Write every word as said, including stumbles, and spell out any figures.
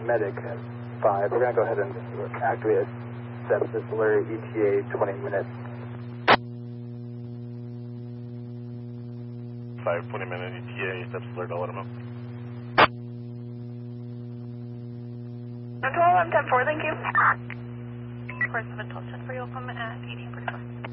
medic five. We're going to go ahead and activate sepsis alert, E T A twenty minutes. five, twenty minute E T A, sepsis alert, I'll let him know. I'm twelve, I'm ten four, thank you. Of course, seven twelve ten for you, welcome at eighteen forty-four.